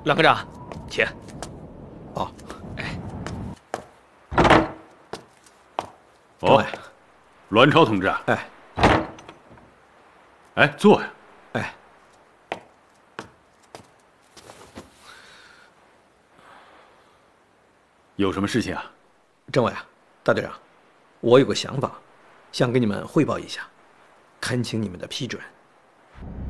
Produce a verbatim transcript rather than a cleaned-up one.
阮科长，请。 哦， 哎， 哦， 栾超同志啊， 哎， 哎，坐呀。 哎， 有什么事情啊？ 政委啊，大队长，我有个想法，想跟你们汇报一下，恳请你们的批准。